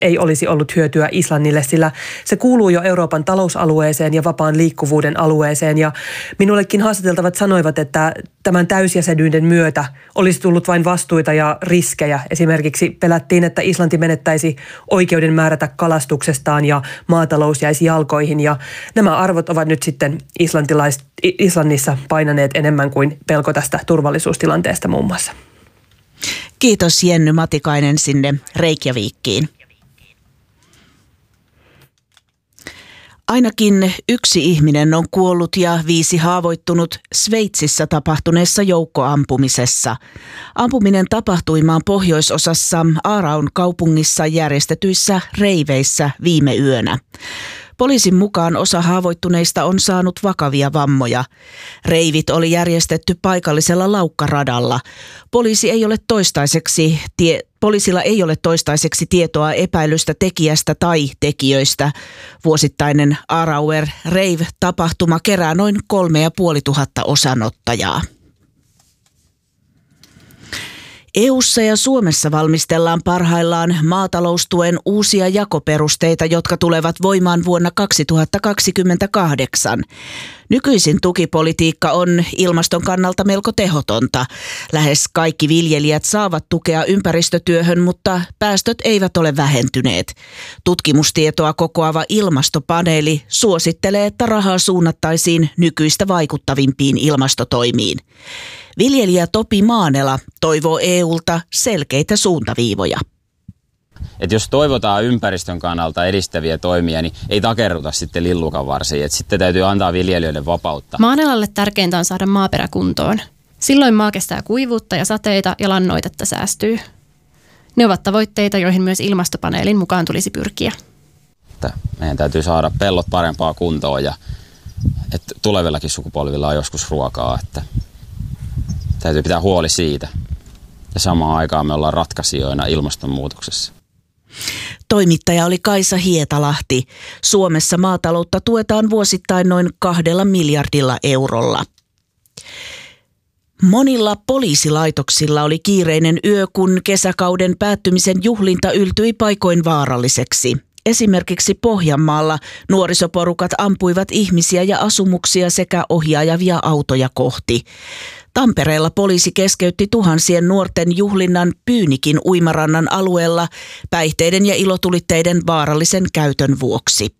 ei olisi ollut hyötyä Islannille, sillä se kuuluu jo Euroopan talousalueeseen ja vapaan liikkuvuuden alueeseen. Ja minullekin haastateltavat sanoivat, että tämän täysjäsenyyden myötä olisi tullut vain vastuita ja riskejä. Esimerkiksi pelättiin, että Islanti menettäisi oikeuden määrätä kalastuksestaan ja maatalous jäisi jalkoihin. Ja nämä arvot ovat nyt sitten Islannissa painaneet enemmän kuin pelko tästä turvallisuustilanteesta muun muassa. Kiitos Jenny Matikainen sinne Reykjavikkiin. Ainakin 1 ihminen on kuollut ja 5 haavoittunut Sveitsissä tapahtuneessa joukkoampumisessa. Ampuminen tapahtui maan pohjoisosassa Aarhus kaupungissa järjestetyissä reiveissä viime yönä. Poliisin mukaan osa haavoittuneista on saanut vakavia vammoja. Reivit oli järjestetty paikallisella laukkaradalla. Poliisilla ei ole toistaiseksi tietoa epäilystä tekijästä tai tekijöistä. Vuosittainen Aarauer Rave-tapahtuma kerää noin 3500 osanottajaa. EU:ssa ja Suomessa valmistellaan parhaillaan maataloustuen uusia jakoperusteita, jotka tulevat voimaan vuonna 2028. Nykyisin tukipolitiikka on ilmaston kannalta melko tehotonta. Lähes kaikki viljelijät saavat tukea ympäristötyöhön, mutta päästöt eivät ole vähentyneet. Tutkimustietoa kokoava ilmastopaneeli suosittelee, että rahaa suunnattaisiin nykyistä vaikuttavimpiin ilmastotoimiin. Viljelijä Topi Maanela toivoo EUlta selkeitä suuntaviivoja. Että jos toivotaan ympäristön kannalta edistäviä toimia, niin ei takerruta sitten lillukan varsiin. Että sitten täytyy antaa viljelijöille vapautta. Maanelalle tärkeintä on saada maaperä kuntoon. Silloin maa kestää kuivuutta ja sateita ja lannoitetta säästyy. Ne ovat tavoitteita, joihin myös ilmastopaneelin mukaan tulisi pyrkiä. Meidän täytyy saada pellot parempaa kuntoon ja että tulevillakin sukupolvilla on joskus ruokaa. Että täytyy pitää huoli siitä. Ja samaan aikaan me ollaan ratkaisijoina ilmastonmuutoksessa. Toimittaja oli Kaisa Hietalahti. Suomessa maataloutta tuetaan vuosittain noin 2 miljardilla eurolla. Monilla poliisilaitoksilla oli kiireinen yö, kun kesäkauden päättymisen juhlinta yltyi paikoin vaaralliseksi. Esimerkiksi Pohjanmaalla nuorisoporukat ampuivat ihmisiä ja asumuksia sekä ohiajavia autoja kohti. Tampereella poliisi keskeytti tuhansien nuorten juhlinnan Pyynikin uimarannan alueella päihteiden ja ilotulitteiden vaarallisen käytön vuoksi.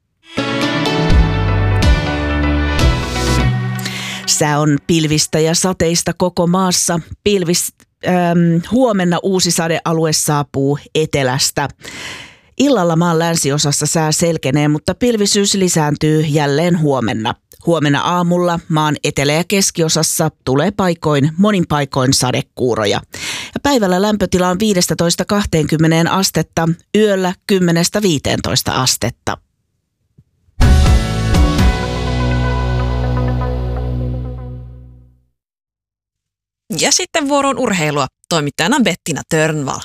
Sää on pilvistä ja sateista koko maassa. Huomenna uusi sadealue saapuu etelästä. Illalla maan länsiosassa sää selkenee, mutta pilvisyys lisääntyy jälleen huomenna. Huomenna aamulla maan etelä- ja keskiosassa tulee monin paikoin sadekuuroja. Ja päivällä lämpötila on 15-20 astetta, yöllä 10-15 astetta. Ja sitten vuoroon urheilua. Toimittajana Bettina Törnvall.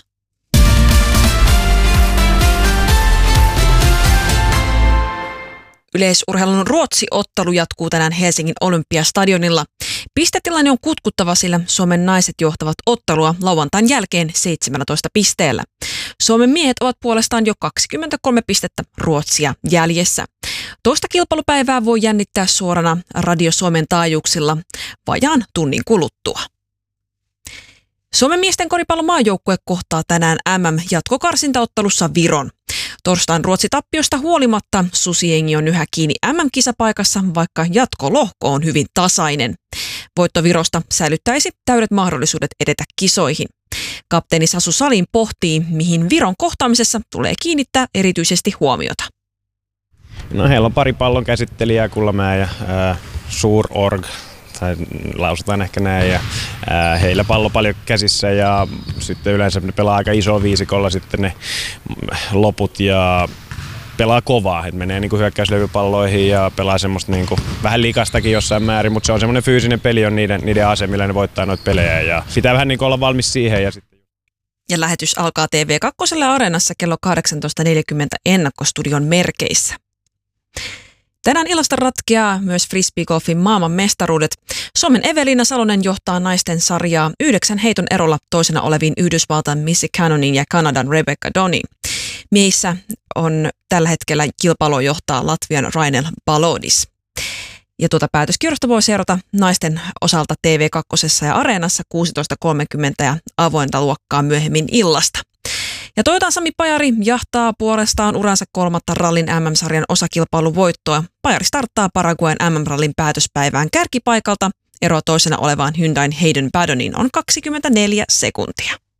Yleisurheilun Ruotsi-ottelu jatkuu tänään Helsingin Olympiastadionilla. Pistetilanne on kutkuttava, sillä Suomen naiset johtavat ottelua lauantain jälkeen 17 pisteellä. Suomen miehet ovat puolestaan jo 23 pistettä Ruotsia jäljessä. Toista kilpailupäivää voi jännittää suorana Radio Suomen taajuuksilla vajaan tunnin kuluttua. Suomen miesten koripallon maajoukkue kohtaa tänään MM-jatkokarsintaottelussa Viron. Torstain Ruotsi-tappiosta huolimatta susijengi on yhä kiinni MM-kisapaikassa, vaikka jatkolohko on hyvin tasainen. Voitto Virosta säilyttäisi täydet mahdollisuudet edetä kisoihin. Kapteeni Sasu Salin pohtii, mihin Viron kohtaamisessa tulee kiinnittää erityisesti huomiota. No, heillä on pari pallon käsittelijää, Kullamäe ja Suurorg. Tai lausutaan ehkä näin, ja heillä pallo paljon käsissä ja sitten yleensä ne pelaa aika iso viisikolla sitten ne loput ja pelaa kovaa, että menee niinku hyökkäyslevypalloihin ja pelaa semmoista niinku vähän likastakin jossain määrin, mutta se on semmoinen fyysinen peli on niiden ase, millä ne voittaa noita pelejä ja pitää vähän niinku olla valmis siihen. Ja lähetys alkaa TV2 Areenassa kello 18.40 ennakkostudion merkeissä. Tänään illasta ratkeaa myös frisbeegolfin maailman mestaruudet. Suomen Eveliina Salonen johtaa naisten sarjaa 9 heiton erolla toisena oleviin Yhdysvaltain Missy Cannonin ja Kanadan Rebecca Donnin. Miehissä on tällä hetkellä kilpailua johtaa Latvian Rainel Balodis. Ja tuota päätöskierrosta voi seurata naisten osalta TV2 ja Areenassa 16.30 ja avointa luokkaa myöhemmin illasta. Ja Toyotan Sami Pajari jahtaa puolestaan uransa 3. rallin MM-sarjan osakilpailun voittoa. Pajari starttaa Paraguayn MM-rallin päätöspäivään kärkipaikalta. Ero toisena olevaan Hyundain Hayden Paddoniin on 24 sekuntia.